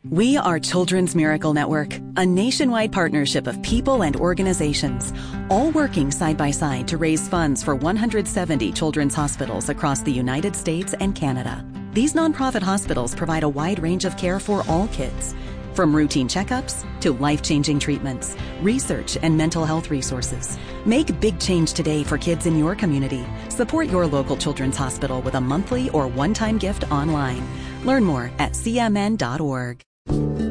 We are Children's Miracle Network, a nationwide partnership of people and organizations, all working side by side to raise funds for 170 children's hospitals across the United States and Canada. These nonprofit hospitals provide a wide range of care for all kids, from routine checkups to life-changing treatments, research, and mental health resources. Make big change today for kids in your community. Support your local children's hospital with a monthly or one-time gift online. Learn more at cmn.org.